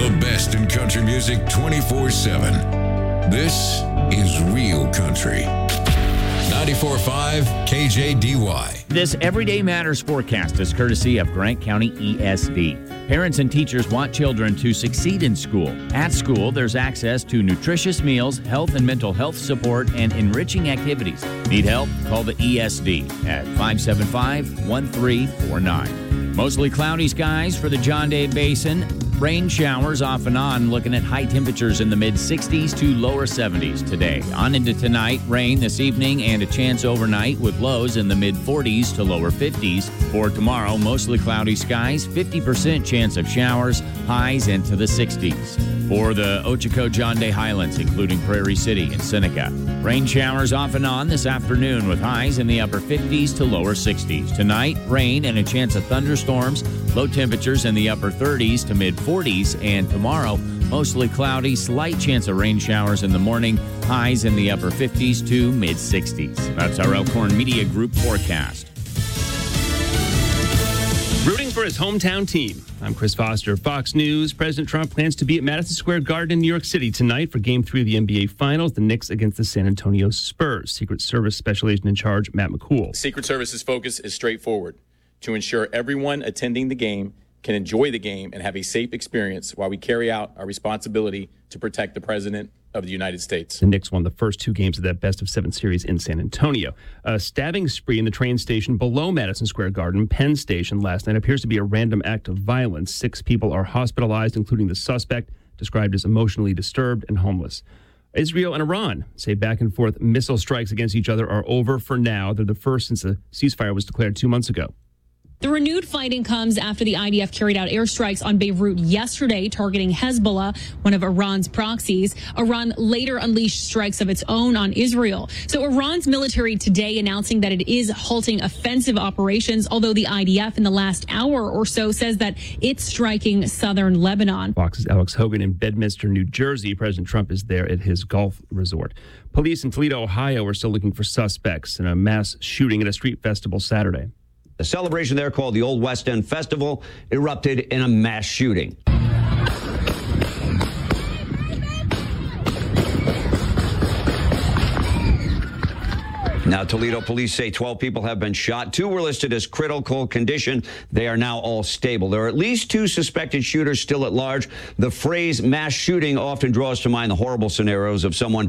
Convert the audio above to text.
The best in country music 24/7. This is Real Country. 94.5 KJDY. This Everyday Matters forecast is courtesy of Grant County ESD. Parents and teachers want children to succeed in school. At school, there's access to nutritious meals, health and mental health support, and enriching activities. Need help? Call the ESD at 575-1349. Mostly cloudy skies for the John Day Basin. Rain showers off and on, looking at high temperatures in the mid-60s to lower 70s today. On into tonight, rain this evening and a chance overnight with lows in the mid-40s to lower 50s. For tomorrow, mostly cloudy skies, 50% chance of showers, highs into the 60s. For the Ochoco John Day Highlands, including Prairie City and Seneca, rain showers off and on this afternoon with highs in the upper 50s to lower 60s. Tonight, rain and a chance of thunderstorms, low temperatures in the upper 30s to mid-40s, and tomorrow, mostly cloudy, slight chance of rain showers in the morning, highs in the upper 50s to mid-60s. That's our Elkhorn Media Group forecast. Rooting for his hometown team. I'm Chris Foster, Fox News. President Trump plans to be at Madison Square Garden in New York City tonight for Game 3 of the NBA Finals, the Knicks against the San Antonio Spurs. Secret Service Special Agent in Charge, Matt McCool. Secret Service's focus is straightforward: to ensure everyone attending the game can enjoy the game and have a safe experience while we carry out our responsibility to protect the President of the United States. The Knicks won the first two games of that best-of-7 series in San Antonio. A stabbing spree in the train station below Madison Square Garden, Penn Station, last night appears to be a random act of violence. 6 people are hospitalized, including the suspect, described as emotionally disturbed and homeless. Israel and Iran say back-and-forth missile strikes against each other are over for now. They're the first since the ceasefire was declared 2 months ago. The renewed fighting comes after the IDF carried out airstrikes on Beirut yesterday, targeting Hezbollah, one of Iran's proxies. Iran later unleashed strikes of its own on Israel. So Iran's military today announcing that it is halting offensive operations, although the IDF in the last hour or so says that it's striking southern Lebanon. Fox's Alex Hogan in Bedminster, New Jersey. President Trump is there at his golf resort. Police in Toledo, Ohio are still looking for suspects in a mass shooting at a street festival Saturday. The celebration there, called the Old West End Festival, erupted in a mass shooting. Now, Toledo police say 12 people have been shot. 2 were listed as critical condition. They are now all stable. There are at least 2 suspected shooters still at large. The phrase mass shooting often draws to mind the horrible scenarios of someone